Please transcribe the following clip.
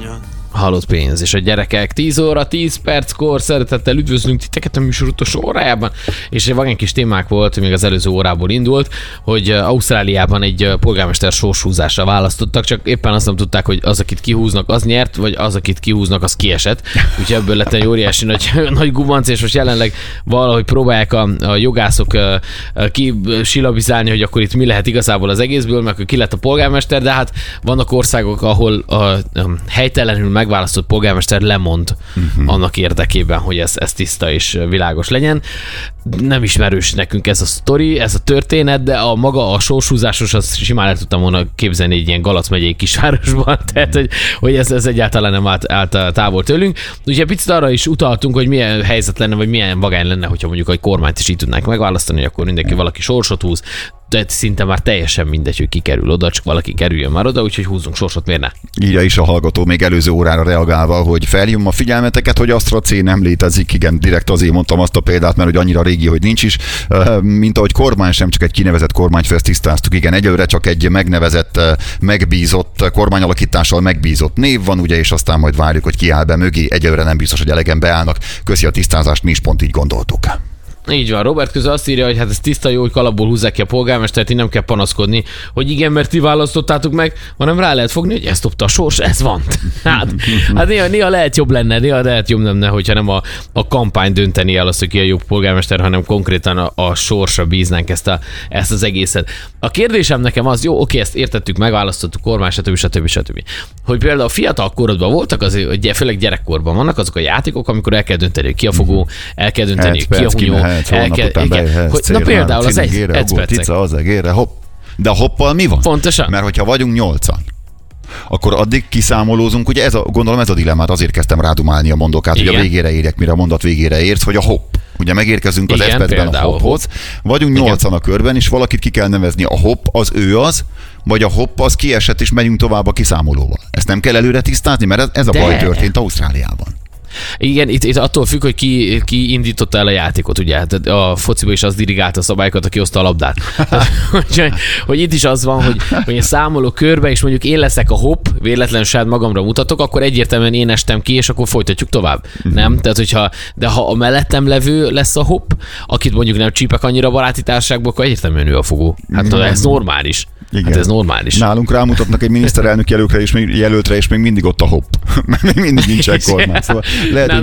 Halott pénz, és a gyerekek 10 óra, 10 perckor szeretettel üdvözlünk titeket a műsor utolsó órájában, és egy vagány kis témák volt, még az előző órából indult, hogy Ausztráliában egy polgármester sorshúzásra választottak, csak éppen azt nem tudták, hogy az, akit kihúznak, az nyert, vagy az, akit kihúznak, az kiesett. Úgyhogy ebből lett egy óriási nagy gubanc, és most jelenleg valahogy próbálják a jogászok kisilabizálni, hogy akkor itt mi lehet igazából az egészből, meg ki lett a polgármester, de hát vannak országok, ahol a helytelenül megválasztott polgármester lemond annak érdekében, hogy ez tiszta és világos legyen. Nem ismerős nekünk ez a sztori, ez a történet, de a maga a sorshúzásos, azt simán el tudtam volna képzelni egy ilyen Galac megyei kisvárosban, tehát hogy ez egyáltalán nem állt távol tőlünk. Ugye picit arra is utaltunk, hogy milyen helyzet lenne, vagy milyen vagány lenne, hogyha mondjuk egy kormányt is így tudnánk megválasztani, akkor mindenki valaki sorsot húz, tehát szinte már teljesen mindegy, hogy ki kerül oda, csak valaki kerüljön már oda, úgyhogy húzzunk sorsot, miért ne? Írja is a hallgató még előző órára reagálva, hogy felhívom a figyelmeteket, hogy AstraC nem létezik. Igen, direkt azért mondtam azt a példát, mert hogy annyira régi, hogy nincs is. Mint ahogy kormány sem, csak egy kinevezett kormányfő, ezt tisztáztuk. Igen, egyelőre csak egy megnevezett, megbízott, kormányalakítással megbízott név van, ugye, és aztán majd várjuk, hogy ki áll be mögé. Egyelőre nem biztos, hogy elegen beállnak. Köszi a tisztázást, mi is pont így gondoltuk. Így van, Robert közül azt írja, hogy hát ez tiszta jó, hogy kalapból húzzák ki a polgármestert, így nem kell panaszkodni, hogy igen, mert ti választottátok meg, hanem rá lehet fogni, hogy ezt dobta a sors, ez van. Hát néha lehet jobb lenne, hogyha nem a kampány dönteni el azt, hogy ki a jobb polgármester, hanem konkrétan a sorsra bíznánk ezt az egészet. A kérdésem nekem az, jó, oké, ezt értettük, megválasztottuk, kormány, stb. Hogy például a fiatal korodban voltak, azért, főleg gyerekkorban vannak azok a játékok, amikor el kell dönteni, hogy ki a fogó, el kell dönteni, ki a hunyó. Na például az egy percek. Az egérre, hopp. De a hoppal mi van? Pontosan. Mert hogyha vagyunk 8-an, akkor addig kiszámolózunk, ugye gondolom ez a dilemmát, azért kezdtem rádumálni a mondokát, hogy a végére érjek, mire a mondat végére érsz, hogy a hopp. Ugye megérkezünk az egy a hopphoz, vagyunk 8-an a körben, és valakit ki kell nevezni, a hopp az ő az, vagy a hopp az kiesett, és megyünk tovább a kiszámolóval. Ezt nem kell előre tisztázni, mert ez a baj történt Ausztráliában. Igen, itt attól függ, hogy ki indította el a játékot, ugye? Hát a fociban is az dirigálta a szabályokat, aki hozta a labdát. hogy itt is az van, hogy én számolok körbe, és mondjuk én leszek a hopp, véletlenül saját magamra mutatok, akkor egyértelműen én estem ki, és akkor folytatjuk tovább. Nem? Tehát, de ha a mellettem levő lesz a hopp, akit mondjuk nem csípek annyira baráti társaságból, akkor egyértelműen ő a fogó. Hát ez normális. Igen. Hát ez normális. Nálunk rámutatnak egy miniszterelnök jelöltre, és még mindig ott a hopp. Még mindig nincsen kormány. Szóval lehet,